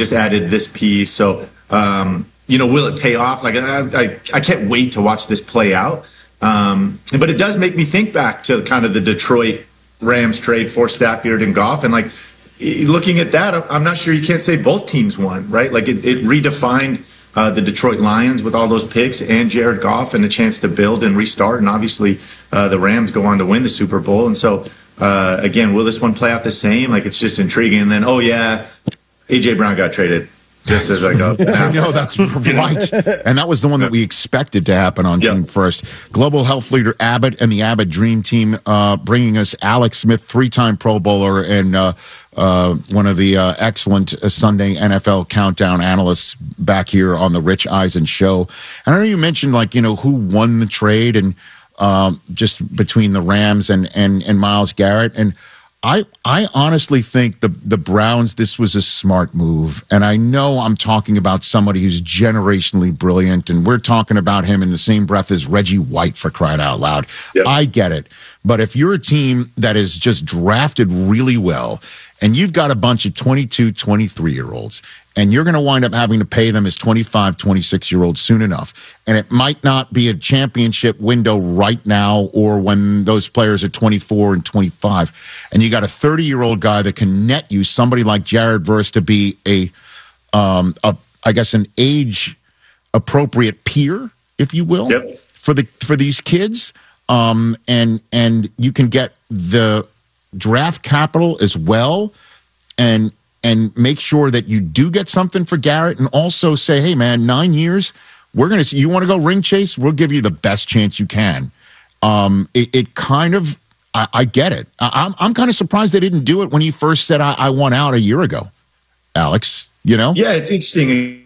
just added this piece. So, will it pay off? Like, I can't wait to watch this play out. But it does make me think back to kind of the Detroit Rams trade for Stafford and Goff. And, like, looking at that, I'm not sure you can't say both teams won, right? Like, it redefined the Detroit Lions with all those picks and Jared Goff and a chance to build and restart. And obviously, the Rams go on to win the Super Bowl. And so, again, will this one play out the same? Like, it's just intriguing. And then, A.J. Brown got traded. Just as I go. No, that's right. And that was the one that we expected to happen on June 1st. Global health leader Abbott and the Abbott Dream Team bringing us Alex Smith, 3-time Pro Bowler and one of the excellent Sunday NFL Countdown analysts back here on the Rich Eisen Show. And I know you mentioned, who won the trade and just between the Rams and Myles Garrett. And I honestly think the Browns, this was a smart move. And I know I'm talking about somebody who's generationally brilliant, and we're talking about him in the same breath as Reggie White, for crying out loud. Yep. I get it. But if you're a team that is just drafted really well, and you've got a bunch of 22, 23-year-olds, and you're going to wind up having to pay them as 25, 26-year-olds soon enough. And it might not be a championship window right now or when those players are 24 and 25. And you got a 30-year-old guy that can net you somebody like Jared Verse to be an age-appropriate peer, if you will, for these kids. And you can get the draft capital as well and make sure that you do get something for Garrett, and also say, hey, man, 9 years, you want to go ring chase? We'll give you the best chance you can. It kind of, I get it. I'm kind of surprised they didn't do it when you first said I won out a year ago, Alex, Yeah, it's interesting.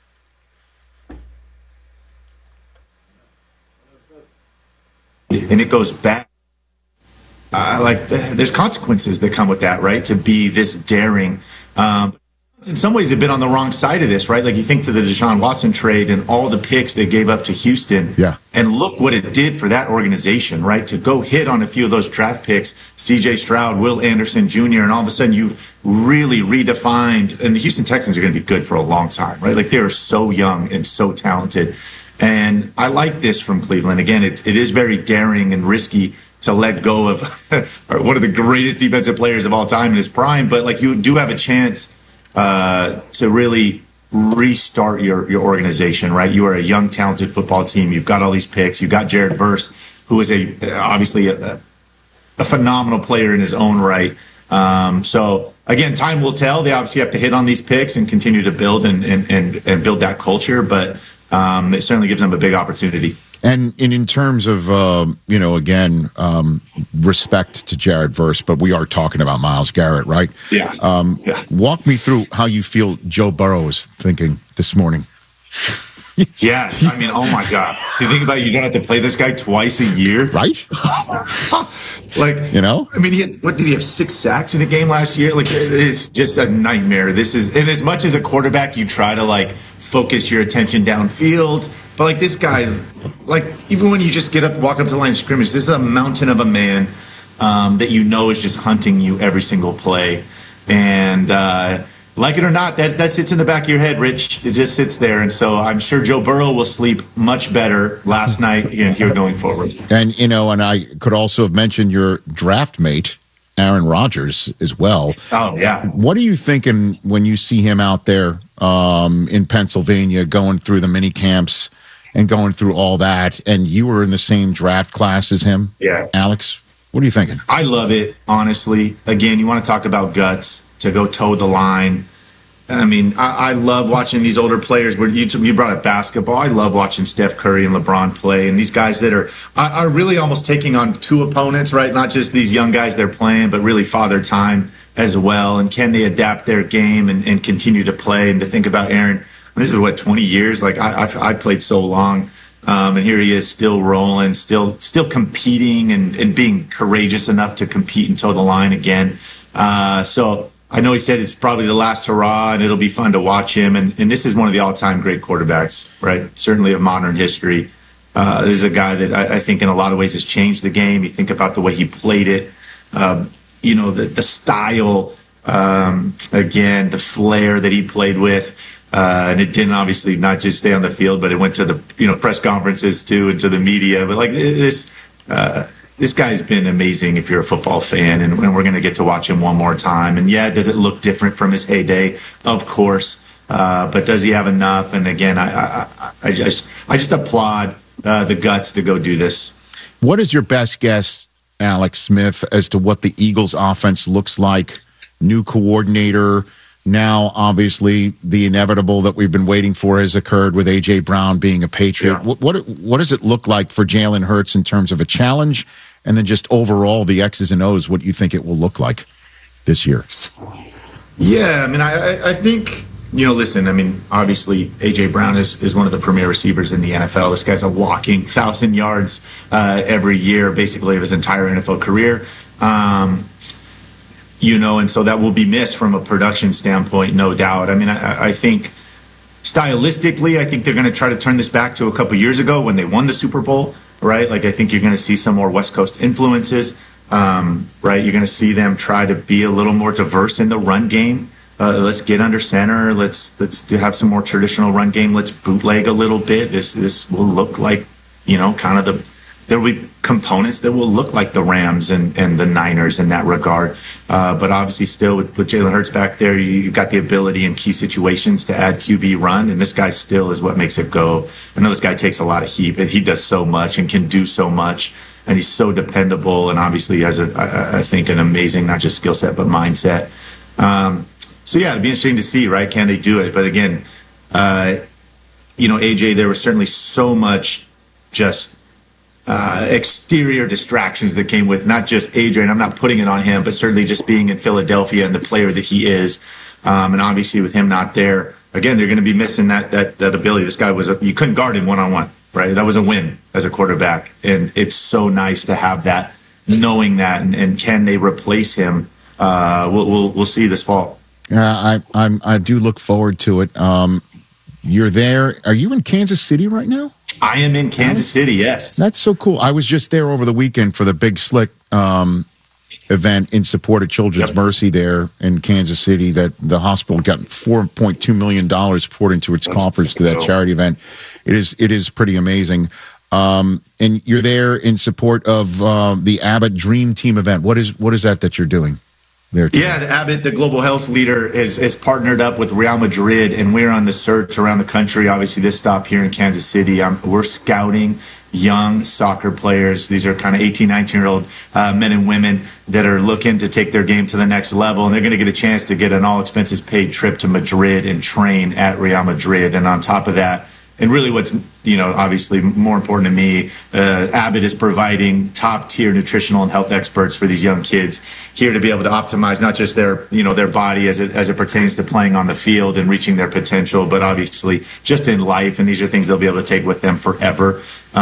And it goes back. There's consequences that come with that, right? To be this daring. In some ways, they've been on the wrong side of this, right? Like, you think to the Deshaun Watson trade and all the picks they gave up to Houston. Yeah. And look what it did for that organization, right? To go hit on a few of those draft picks, C.J. Stroud, Will Anderson Jr., and all of a sudden you've really redefined. And the Houston Texans are going to be good for a long time, right? Like, they are so young and so talented. And I like this from Cleveland. Again, it is very daring and risky to let go of one of the greatest defensive players of all time in his prime. But, like, you do have a chance to really restart your organization, right? You are a young, talented football team. You've got all these picks. You've got Jared Verse, who is obviously a phenomenal player in his own right. So, again, time will tell. They obviously have to hit on these picks and continue to build and build that culture. But it certainly gives them a big opportunity. And in terms of, respect to Jared Verse, but we are talking about Myles Garrett, right? Yeah. Walk me through how you feel Joe Burrow is thinking this morning. Yeah, I mean, oh my God. Do you think about it? You don't have to play this guy twice a year? Right? I mean, did he have 6 sacks in a game last year? Like, it's just a nightmare. And as much as a quarterback, you try to, focus your attention downfield. But, this guy's, even when you just walk up to the line of scrimmage, this is a mountain of a man that is just hunting you every single play. And like it or not, that sits in the back of your head, Rich. It just sits there. And so I'm sure Joe Burrow will sleep much better last night here going forward. And, and I could also have mentioned your draft mate, Aaron Rodgers, as well. Oh, yeah. What are you thinking when you see him out there in Pennsylvania going through the mini camps and going through all that, and you were in the same draft class as him? Yeah. Alex, what are you thinking? I love it, honestly. Again, you want to talk about guts to go toe the line. I mean, I love watching these older players. Where you brought up basketball. I love watching Steph Curry and LeBron play, and these guys that are really almost taking on 2 opponents, right? Not just these young guys they're playing, but really Father Time as well. And can they adapt their game and continue to play? And to think about Aaron, this is 20 years? I played so long, and here he is still rolling, still competing and being courageous enough to compete and toe the line again. So I know he said it's probably the last hurrah, and it'll be fun to watch him. And this is one of the all-time great quarterbacks, right? Certainly of modern history. This is a guy that I think in a lot of ways has changed the game. You think about the way he played it, the style Again, the flair that he played with. And it didn't obviously not just stay on the field, but it went to the press conferences too, and to the media. But like this guy's been amazing if you're a football fan, and we're going to get to watch him one more time. And yeah, does it look different from his heyday? Of course. But does he have enough? And again, I just applaud the guts to go do this. What is your best guess, Alex Smith, as to what the Eagles offense looks like? New coordinator. Now, obviously, the inevitable that we've been waiting for has occurred with A.J. Brown being a Patriot. Yeah. What does it look like for Jalen Hurts in terms of a challenge? And then just overall, the X's and O's, what do you think it will look like this year? Yeah, I mean, I think, listen, I mean, obviously, A.J. Brown is one of the premier receivers in the NFL. This guy's a walking 1,000 yards every year, basically, of his entire NFL career. And so that will be missed from a production standpoint, no doubt. I mean, I think stylistically, I think they're going to try to turn this back to a couple years ago when they won the Super Bowl, right? Like, I think you're going to see some more West Coast influences, right? You're going to see them try to be a little more diverse in the run game. Let's get under center. Let's have some more traditional run game. Let's bootleg a little bit. This will look like, kind of there will be components that will look like the Rams and the Niners in that regard. But obviously still with Jalen Hurts back there, you've got the ability in key situations to add QB run, and this guy still is what makes it go. I know this guy takes a lot of heat, but he does so much and can do so much, and he's so dependable, and obviously has, I think, an amazing, not just skill set, but mindset. So yeah, it'd be interesting to see, right? Can they do it? But again, AJ, there was certainly so much just exterior distractions that came with not just Adrian. I'm not putting it on him, but certainly just being in Philadelphia and the player that he is. And obviously with him not there, again, they're going to be missing that ability. This guy you couldn't guard him one-on-one, right? That was a win as a quarterback. And it's so nice to have that, knowing that, and can they replace him? We'll see this fall. I do look forward to it. You're there. Are you in Kansas City right now? I am in Kansas City, yes. That's so cool. I was just there over the weekend for the Big Slick event in support of Children's Mercy there in Kansas City, that the hospital got $4.2 million poured into its coffers to that charity event. It is pretty amazing. And you're there in support of the Abbott Dream Team event. What is that you're doing there today? Yeah, Abbott, the global health leader, is partnered up with Real Madrid, and we're on the search around the country. Obviously, this stop here in Kansas City. We're scouting young soccer players. These are kind of 18, 19-year-old men and women that are looking to take their game to the next level, and they're going to get a chance to get an all-expenses-paid trip to Madrid and train at Real Madrid. And on top of that, and really what's, obviously more important to me, Abbott is providing top-tier nutritional and health experts for these young kids here to be able to optimize not just their body as it pertains to playing on the field and reaching their potential, but obviously just in life. And these are things they'll be able to take with them forever.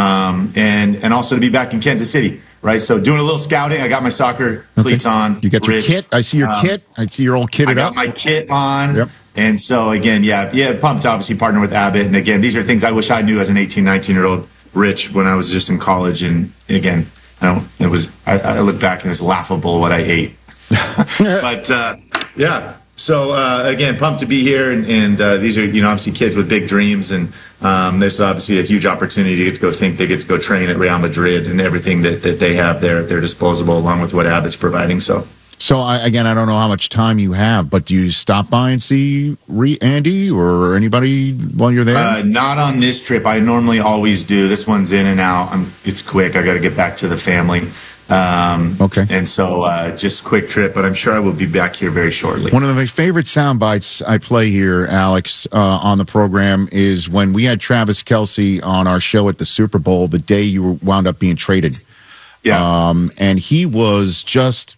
And also to be back in Kansas City, right? So doing a little scouting. I got my soccer cleats on. You got your kit. I see your kit. I see you're all kitted up. I got my kit on. Yep. And so, again, pumped to obviously partner with Abbott. And, again, these are things I wish I knew as an 18, 19-year-old Rich when I was just in college. And, again, I look back and it's laughable what I ate. But, yeah. So, again, pumped to be here. And these are, obviously kids with big dreams. And there's obviously a huge opportunity to go think they get to go train at Real Madrid and everything that they have there at their disposal, along with what Abbott's providing. So, I don't know how much time you have, but do you stop by and see Andy or anybody while you're there? Not on this trip. I normally always do. This one's in and out. It's quick. I got to get back to the family. Okay. And so just quick trip, but I'm sure I will be back here very shortly. One of my favorite sound bites I play here, Alex, on the program is when we had Travis Kelce on our show at the Super Bowl the day you wound up being traded. Yeah. And he was just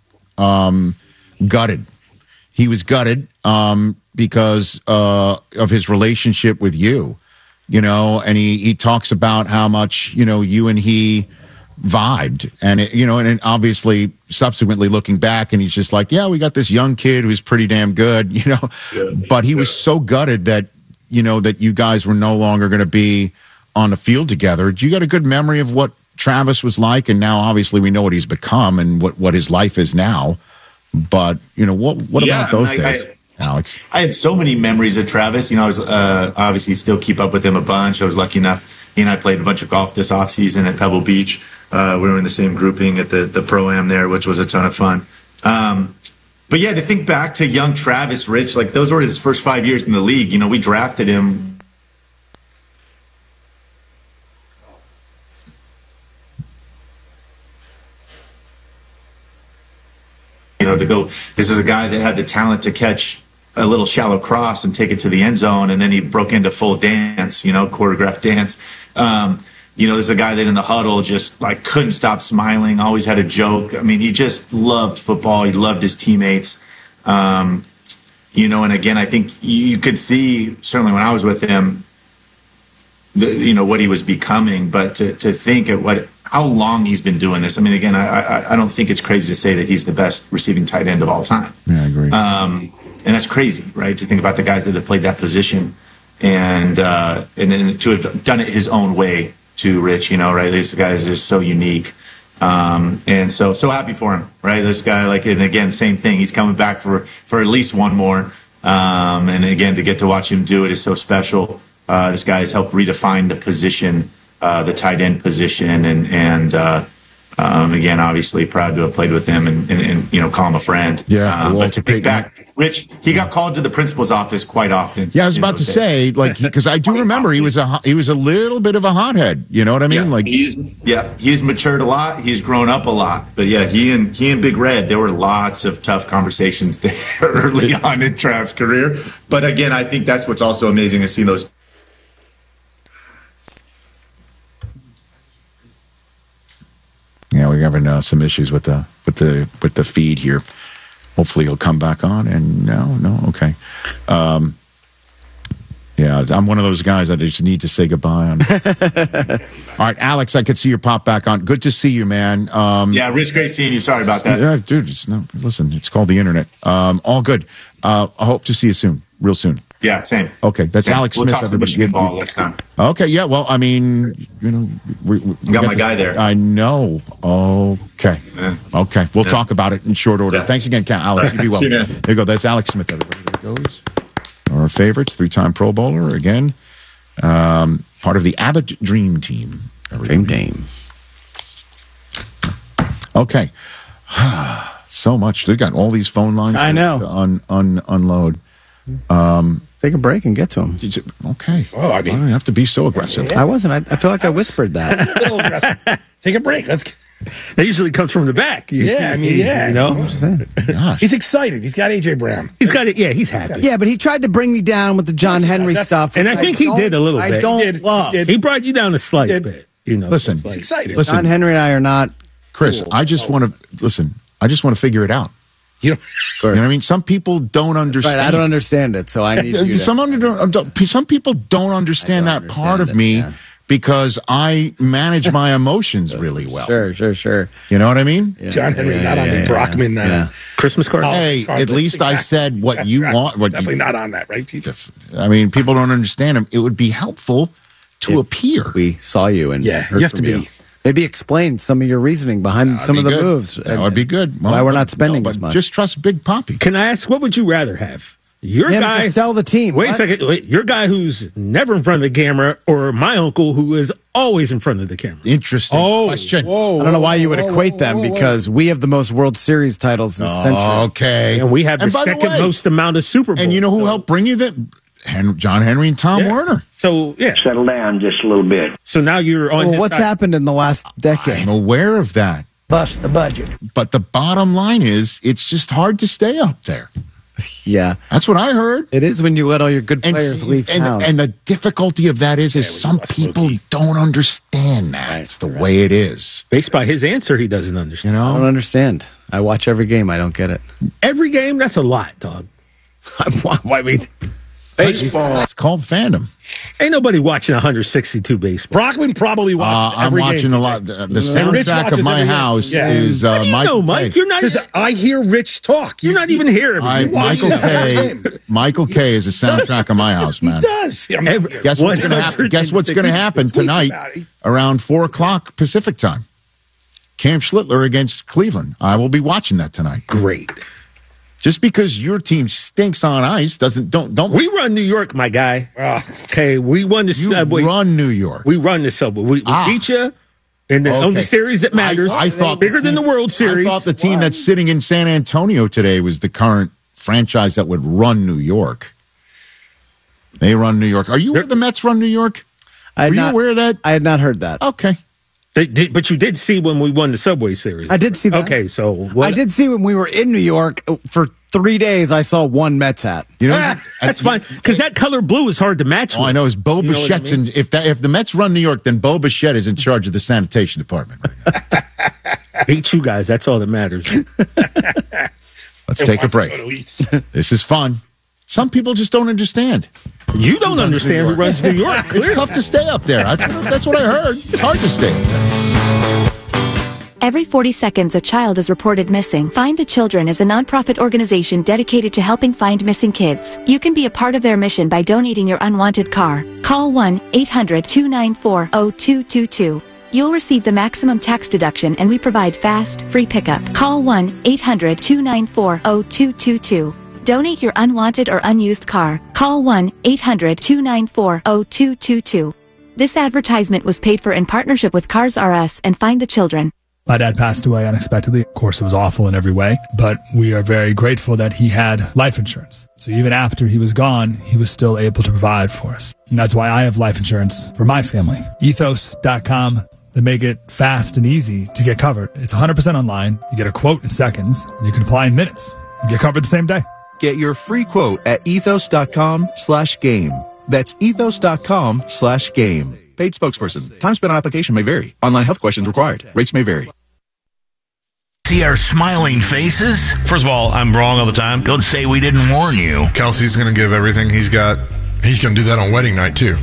gutted. He was gutted because of his relationship with you, and he talks about how much, you and he vibed, and and obviously subsequently looking back, and he's just like, yeah, we got this young kid who's pretty damn good, but he was so gutted that, that you guys were no longer going to be on the field together. Do you got a good memory of what Travis was like? And now obviously we know what he's become and what his life is now. But, what about those days, Alex? I have so many memories of Travis. I was obviously still keep up with him a bunch. I was lucky enough. He and I played a bunch of golf this offseason at Pebble Beach. We were in the same grouping at the Pro-Am there, which was a ton of fun. But yeah, to think back to young Travis, Rich, like those were his first 5 years in the league. We drafted him. To go, this is a guy that had the talent to catch a little shallow cross and take it to the end zone, and then he broke into full dance, choreographed dance. There's a guy that in the huddle just like couldn't stop smiling, always had a joke. I mean, he just loved football. He loved his teammates. And again, I think you could see, certainly when I was with him, what he was becoming, but to think at how long he's been doing this. I mean, again, I don't think it's crazy to say that he's the best receiving tight end of all time. Yeah, I agree. And that's crazy, right? To think about the guys that have played that position and then to have done it his own way too, Rich, right? This guy is just so unique. And so happy for him, right? This guy, and again, same thing. He's coming back for at least one more. And again, to get to watch him do it is so special. This guy has helped redefine the position, the tight end position, and again, obviously proud to have played with him and call him a friend. Yeah, but to think back, Rich, he got called to the principal's office quite often. Yeah, I was about to say, because I do remember he was a little bit of a hothead. You know what I mean? He's matured a lot. He's grown up a lot. But yeah, he and Big Red, there were lots of tough conversations there early on in Trav's career. But again, I think that's what's also amazing to see those. Yeah, we're having some issues with the feed here. Hopefully he'll come back on. And no, okay. Yeah, I'm one of those guys that I just need to say goodbye on. All right, Alex, I could see your pop back on. Good to see you, man. Yeah, Rich, great seeing you. Sorry about that. Yeah, dude. Listen, it's called the internet. All good. I hope to see you soon, real soon. Yeah, same. Okay, that's same. Alex We'll Smith. Talk some Michigan ball next time. Okay, yeah. Well, I mean, we got my guy there. I know. Okay, yeah. Okay. We'll talk about it in short order. Yeah. Thanks again, Alex. You be well. See you, man. There you go. That's Alex Smith. Everybody, there goes. Our favorites, 3-time Pro Bowler again. Part of the Abbott Dream Team. Dream Team. Okay. So much. They got all these phone lines. I know. To unload. Take a break and get to him. Okay. Oh, I mean, don't have to be so aggressive. I wasn't. I feel like I whispered that. A little aggressive. Take a break. That usually comes from the back. Yeah, I mean, yeah. You know? I'm just saying. Gosh. He's excited. He's got A.J. Brown. He's got it. Yeah, he's happy. Yeah, but he tried to bring me down with the John Henry stuff. And I think he did a little bit. I don't love. He brought you down a slight bit. Listen. He's excited. Listen, John Henry and I are not. Chris, cool. I just want to figure it out. You know what I mean? Some people don't understand. Right, I don't understand it, so I need you to. Some people don't understand that part of me because I manage my emotions really well. Sure. You know what I mean? Yeah, John Henry, not on the Brockman Christmas card. Hey, at least I said what you want. Definitely not on that, right, TJ? I mean, people don't understand him. It would be helpful to appear. We saw you and heard you have from to you. be. Maybe explain some of your reasoning behind some of the moves. That would be good. Why we're not spending as much. Just trust Big Poppy. Can I ask, what would you rather have? Your guy to sell the team. Wait a second. Your guy who's never in front of the camera, or my uncle who is always in front of the camera? Interesting question. I don't know why you would equate them because we have the most World Series titles this century. Okay. And we have the second most amount of Super Bowls. And you know who helped bring you that? John Henry and Tom Werner. So, settle down just a little bit. So now you're on his what's side. happened in the last decade? I'm aware of that. Bust the budget. But the bottom line is, it's just hard to stay up there. Yeah. That's what I heard. It is when you let all your good players leave town. And the difficulty of that is some people don't understand that. It's the way it is. Based by his answer, he doesn't understand. You know? I don't understand. I watch every game. I don't get it. Every game? That's a lot, dog. Why we... Baseball. It's called fandom. Ain't nobody watching 162 baseball. Brockman probably watches every game. I'm watching a lot. The soundtrack of my house is Michael K. Mike. You're not. I hear Rich talk. You're not even here. Michael K. is the soundtrack of my house, man. He does. Guess what's going to happen? Guess what's going to happen tonight around 4:00 Pacific time? Cam Schlittler against Cleveland. I will be watching that tonight. Great. Just because your team stinks on ice don't. We run New York, my guy. Okay, we won the subway. You run New York. We run the subway. We beat you. And on the series that matters, I thought bigger than the World Series. I thought the team that's sitting in San Antonio today was the current franchise that would run New York. They run New York. Are you aware the Mets run New York? Were you aware of that? I had not heard that. Okay. But you did see when we won the Subway Series. I did see that. Okay, so I did see when we were in New York for 3 days. I saw one Mets hat. That's fine because that color blue is hard to match. I know. It's Bo Bichette's. I mean? If the Mets run New York, then Bo Bichette is in charge of the sanitation department. Beat you guys. That's all that matters. Let's take a break. This is fun. Some people just don't understand. You don't understand who runs New York. It's tough to stay up there. That's what I heard. It's hard to stay up there. Every 40 seconds, a child is reported missing. Find the Children is a nonprofit organization dedicated to helping find missing kids. You can be a part of their mission by donating your unwanted car. Call 1-800-294-0222. You'll receive the maximum tax deduction and we provide fast, free pickup. Call 1-800-294-0222. Donate your unwanted or unused car. Call 1-800-294-0222. This advertisement was paid for in partnership with Cars R Us and Find the Children. My dad passed away unexpectedly. Of course, it was awful in every way, but we are very grateful that he had life insurance. So even after he was gone, he was still able to provide for us. And that's why I have life insurance for my family. Ethos.com. They make it fast and easy to get covered. It's 100% online. You get a quote in seconds, and you can apply in minutes and get covered the same day. Get your free quote at ethos.com/game. That's ethos.com/game. Paid spokesperson. Time spent on application may vary. Online health questions required. Rates may vary. See our smiling faces? First of all, I'm wrong all the time. Don't say we didn't warn you. Kelsey's going to give everything he's got. He's going to do that on wedding night, too.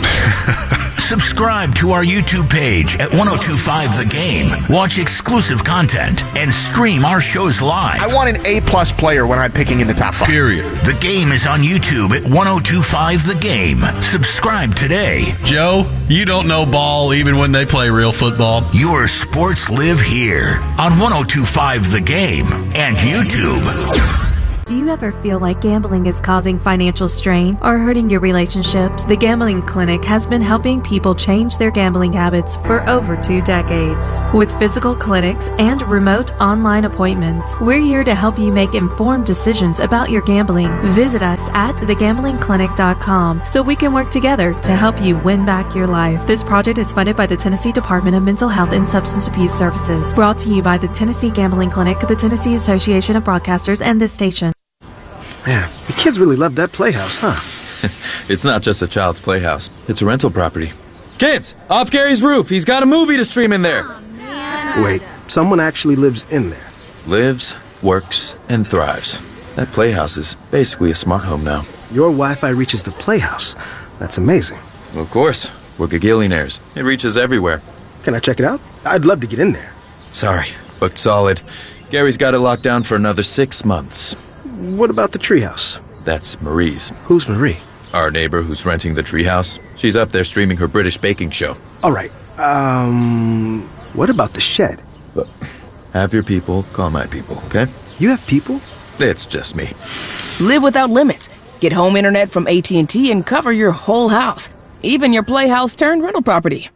Subscribe to our YouTube page at 1025 The Game. Watch exclusive content and stream our shows live. I want an A-plus player when I'm picking in the top 5. Period. The Game is on YouTube at 1025 The Game. Subscribe today. Joe, you don't know ball even when they play real football. Your sports live here on 1025 The Game and YouTube. Do you ever feel like gambling is causing financial strain or hurting your relationships? The Gambling Clinic has been helping people change their gambling habits for over 2 decades. With physical clinics and remote online appointments, we're here to help you make informed decisions about your gambling. Visit us at thegamblingclinic.com so we can work together to help you win back your life. This project is funded by the Tennessee Department of Mental Health and Substance Abuse Services. Brought to you by the Tennessee Gambling Clinic, the Tennessee Association of Broadcasters, and this station. Man, the kids really love that playhouse, huh? It's not just a child's playhouse. It's a rental property. Kids, off Gary's roof. He's got a movie to stream in there. Wait, someone actually lives in there? Lives, works, and thrives. That playhouse is basically a smart home now. Your Wi-Fi reaches the playhouse. That's amazing. Well, of course. We're gagillionaires. It reaches everywhere. Can I check it out? I'd love to get in there. Sorry, booked solid. Gary's got it locked down for another 6 months. What about the treehouse? That's Marie's. Who's Marie? Our neighbor who's renting the treehouse. She's up there streaming her British baking show. All right. What about the shed? But have your people call my people, okay? You have people? It's just me. Live without limits. Get home internet from AT&T and cover your whole house. Even your playhouse turned rental property.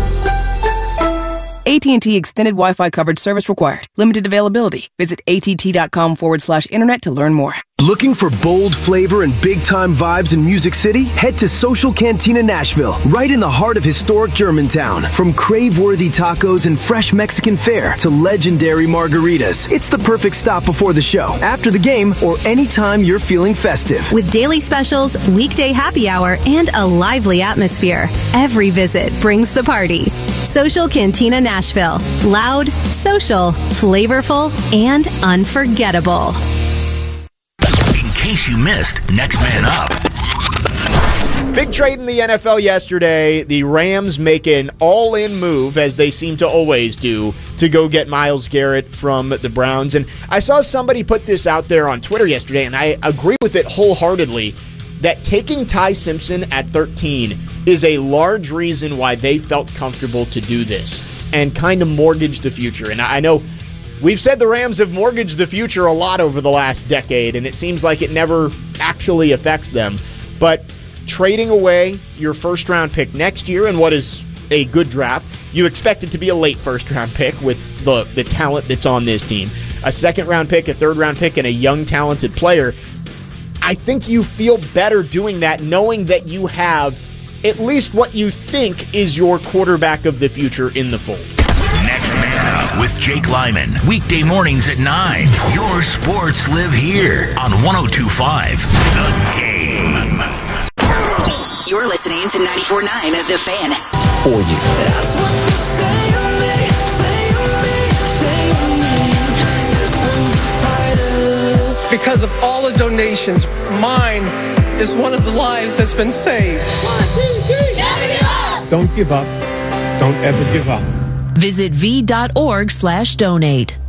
AT&T Extended Wi-Fi coverage service required. Limited availability. Visit att.com/internet to learn more. Looking for bold flavor and big-time vibes in Music City? Head to Social Cantina Nashville, right in the heart of historic Germantown. From crave-worthy tacos and fresh Mexican fare to legendary margaritas, it's the perfect stop before the show, after the game, or anytime you're feeling festive. With daily specials, weekday happy hour, and a lively atmosphere, every visit brings the party. Social Cantina Nashville. Loud, social, flavorful, and unforgettable. In case you missed Next Man Up. Big trade in the NFL yesterday. The Rams make an all-in move, as they seem to always do, to go get Myles Garrett from the Browns. And I saw somebody put this out there on Twitter yesterday, and I agree with it wholeheartedly, that taking Ty Simpson at 13 is a large reason why they felt comfortable to do this and kind of mortgage the future. And I know We've said the Rams have mortgaged the future a lot over the last decade, and it seems like it never actually affects them. But trading away your first-round pick next year in what is a good draft, you expect it to be a late first-round pick with the talent that's on this team. A second-round pick, a third-round pick, and a young, talented player. I think you feel better doing that, knowing that you have at least what you think is your quarterback of the future in the fold. Next Man Up with Jake Lyman. Weekday mornings at 9. Your sports live here on 102.5 The Game. You're listening to 94.9 The Fan. For you. That's what you say to me, say to me, say to me. This one's a fighter. Because of all the donations, mine is one of the lives that's been saved. 1, 2, 3, never give up. Don't give up. Don't ever give up. Visit v.org/donate.